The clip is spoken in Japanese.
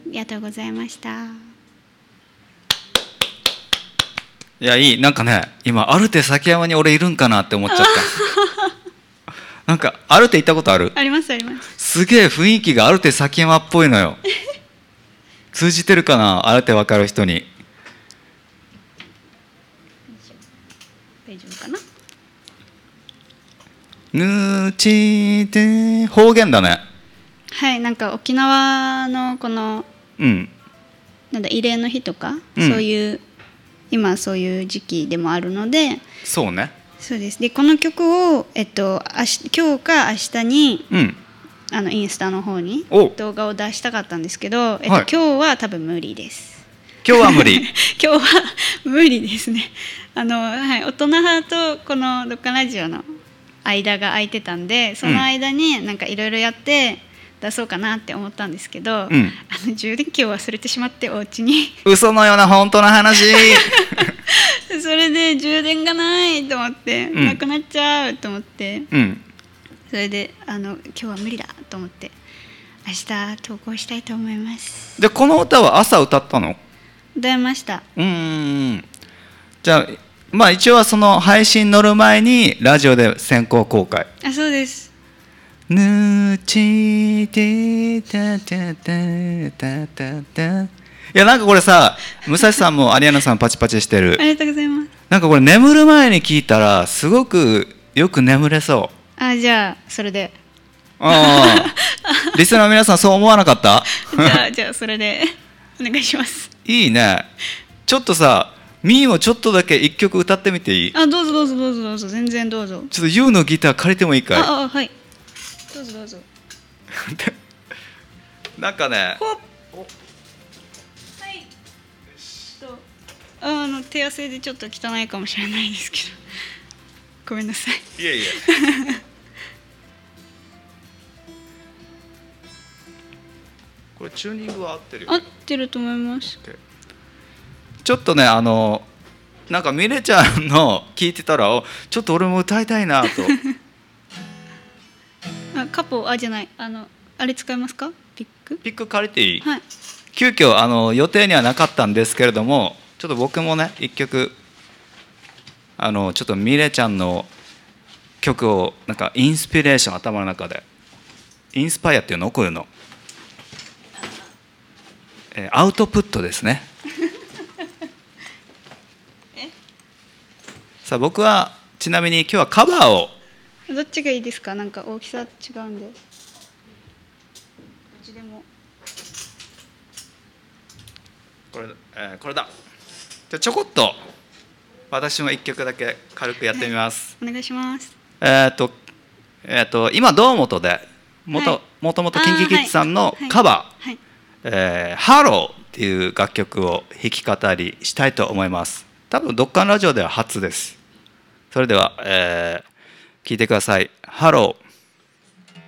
りがとうございました。 いや、いい。なんかね、今アルテ崎山に俺いるんかなって思っちゃったなんかアルテ行ったことある？ ありますあります。 すげえ雰囲気がアルテ崎山っぽいのよ通じてるかな、アルテ分かる人に。 大丈夫かな。 ぬちで方言だね。 はい、なんか沖縄のこの、 うん、 なんだ慰霊の日とか、 うん、 そういう今そういう時期でもあるので。 そうね。 そうです。でこの曲を、今日か明日に、 うん、 インスタの方に動画を出したかったんですけど、 はい、 今日は多分無理です。 今日は無理今日は無理ですね。はい、大人派とこのどっかラジオの間が空いてたんで、その間になんかいろいろやって出そうかなって思ったんですけど、 うん、 充電器を忘れてしまって、お家に嘘のような本当の話それで充電がないと思って、 うん、 なくなっちゃうと思って、 うん、 それで今日は無理だと思って明日投稿したいと思います。 でこの歌は朝歌ったの？ 歌いました。 じゃあまあ一応はその配信乗る前にラジオで先行公開。 あ、そうです。 ぬちてたたたたたた。いや、なんかこれさ、武蔵さんもアリアナさんパチパチしてる。 ありがとうございます。 なんかこれ眠る前に聞いたらすごくよく眠れそう。 あ、じゃあそれで。 リスナーの皆さんそう思わなかった？ じゃあそれでお願いします。 いいね。ちょっとさ、ミーもちょっとだけ一曲歌ってみていい？ あ、どうぞどうぞどうぞどうぞ、全然どうぞ。 ちょっとユウのギター借りてもいいかい？ はい、どうぞどうぞなんかね、 はい、手汗でちょっと汚いかもしれないですけどごめんなさい。 いえいえこれチューニングは合ってるよね？ 合ってると思います。 ちょっとね、なんかミレちゃんの聞いてたら、ちょっと俺も歌いたいなとカポじゃない、あれ使いますか？ピック借りていい？ はい。 急遽予定にはなかったんですけれども、ちょっと僕もね一曲ちょっとミレちゃんの曲をなんかインスピレーション、頭の中でインスパイアっていうの、こういうの、アウトプットですねさあ僕はちなみに今日はカバーを、 どっちがいいですか？なんか大きさ違うんで、どっちでも。 これだ。じゃあちょこっと私も一曲だけ軽くやってみます、 はい、お願いします。 今堂本でもともと KinKiKids さんのカバー、ハローっていう楽曲を弾き語りしたいと思います。多分どっかのラジオでは初です。それでは、聴いてください。ハロー。